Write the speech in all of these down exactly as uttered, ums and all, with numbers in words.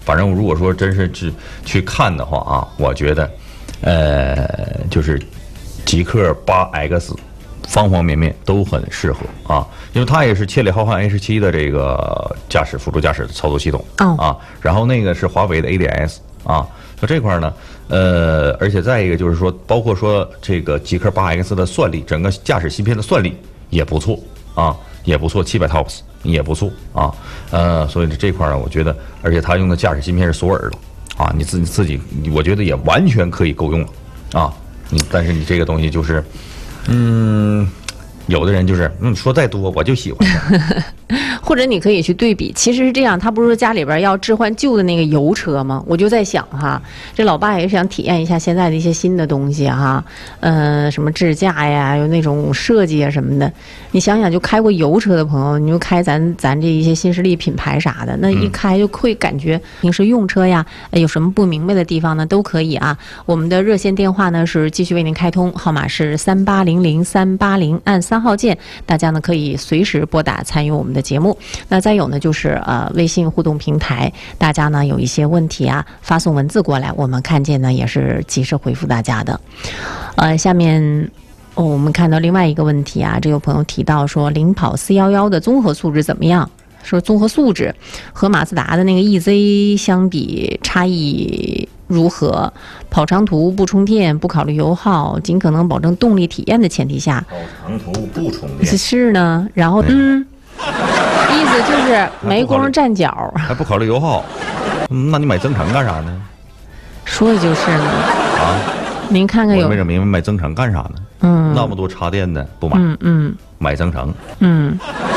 反正如果说真是去去看的话啊，我觉得，呃，就是极氪八 X。方方面面都很适合啊，因为它也是千里浩瀚 A 十七的这个驾驶辅助驾驶操作系统、oh. 啊，然后那个是华为的 A D S 啊，那这块呢，呃，而且再一个就是说，包括说这个极氪八 X 的算力，整个驾驶芯片的算力也不错啊，也不错，七百 TOPS 也不错啊，呃，所以这块呢，我觉得，而且它用的驾驶芯片是索尔的啊，你自己自己，我觉得也完全可以够用了啊，你但是你这个东西就是。嗯，有的人就是嗯说再多我就喜欢或者你可以去对比，其实是这样，他不是说家里边要置换旧的那个油车吗？我就在想哈，这老爸也是想体验一下现在的一些新的东西哈，呃，什么智驾呀，有那种设计啊什么的。你想想，就开过油车的朋友，你就开咱咱这一些新势力品牌啥的，那一开就会感觉平时用车呀，有什么不明白的地方呢，都可以啊。我们的热线电话呢是继续为您开通，号码是三八零零三八零，按三号键，大家呢可以随时拨打参与我们的节目。那再有呢，就是呃微信互动平台，大家呢有一些问题啊，发送文字过来，我们看见呢也是及时回复大家的。呃，下面、哦、我们看到另外一个问题啊，这个朋友提到说，领跑四一一的综合素质怎么样？说综合素质和马自达的那个 E Z 相比差异如何？跑长途不充电，不考虑油耗，尽可能保证动力体验的前提下， 跑长途不充电是呢，然后嗯。意思就是没工夫站脚， 还不考虑油耗，嗯，那你买增程干啥呢？ 说的就是呢。 啊， 您看看有没整明白买增程干啥呢？嗯，那么多插电的不买， 嗯嗯， 买增程， 嗯，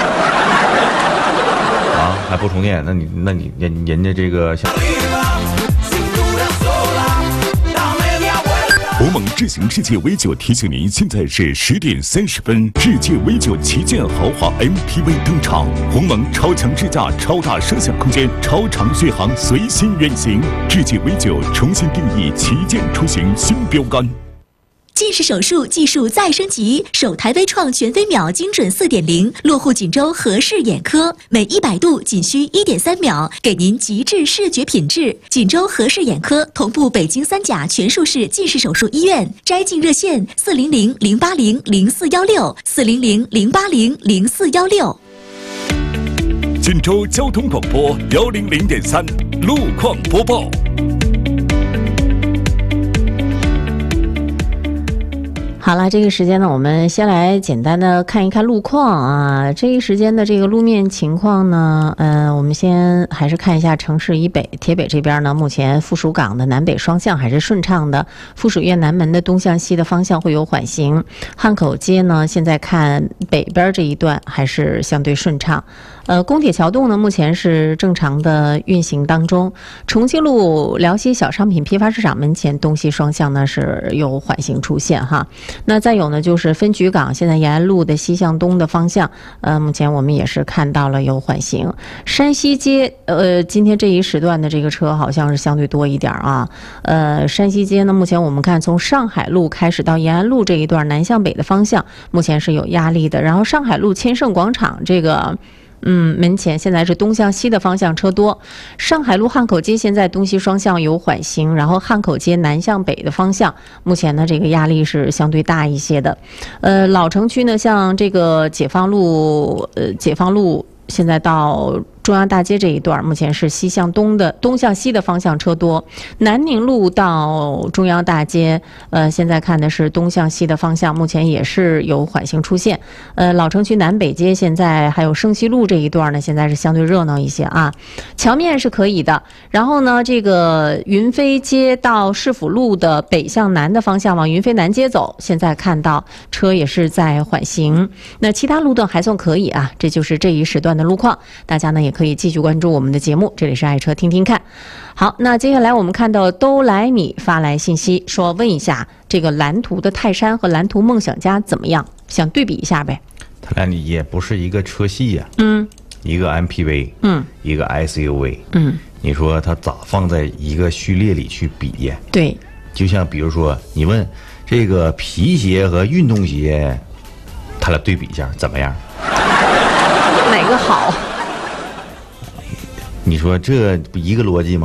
啊，还不充电，那你那你人人家这个像。 鸿蒙智行世界 V 九提醒您，现在是十点三十分，世界 V 九旗舰豪华 M P V 登场，鸿蒙超强智驾、超大摄像空间、超长续航，随心远行。世界 V 九重新定义旗舰出行新标杆。 近视手术技术再升级，首台微创全飞秒精准 四点零 落户锦州和氏眼科，每一百度仅需 一点三秒，给您极致视觉品质。锦州和氏眼科同步北京三甲全术式近视手术医院，摘镜热线四零零零八零零四幺六四零零零八零零四幺六。 锦州交通广播幺零零点三路况播报。 好了，这个时间呢，我们先来简单的看一看路况啊。这一时间的这个路面情况呢，呃，我们先还是看一下城市以北，铁北这边呢，目前附属港的南北双向还是顺畅的，附属院南门的东向西的方向会有缓行，汉口街呢，现在看北边这一段还是相对顺畅。呃，宫铁桥洞呢，目前是正常的运行当中。重庆路辽西小商品批发市场门前东西双向呢是有缓行出现哈。那再有呢，就是分局港现在延安路的西向东的方向，呃，目前我们也是看到了有缓行。山西街，呃，今天这一时段的这个车好像是相对多一点啊。呃，山西街呢，目前我们看从上海路开始到延安路这一段南向北的方向，目前是有压力的。然后上海路千盛广场这个。嗯，门前现在是东向西的方向车多，上海路汉口街现在东西双向有缓行，然后汉口街南向北的方向，目前呢这个压力是相对大一些的。呃，老城区呢，像这个解放路，呃，解放路现在到中央大街这一段，目前是西向东的东向西的方向车多。南宁路到中央大街，呃，现在看的是东向西的方向，目前也是有缓行出现。呃，老城区南北街现在还有胜西路这一段呢，现在是相对热闹一些啊。桥面是可以的。然后呢，这个云飞街到市府路的北向南的方向往云飞南街走，现在看到车也是在缓行。那其他路段还算可以啊，这就是这一时段的路况。大家呢也可以继续关注我们的节目，这里是爱车听听看。好，那接下来我们看到都来米发来信息说，问一下这个蓝图的泰山和蓝图梦想家怎么样，想对比一下呗。 它俩也不是一个车系呀、啊， 嗯， 一个 M P V， 嗯， 一个 S U V， 嗯，你说它咋放在一个序列里去比呀？ 对， 就像比如说你问这个皮鞋和运动鞋，它俩对比一下怎么样？ 哪个好？ 你说这不一个逻辑吗？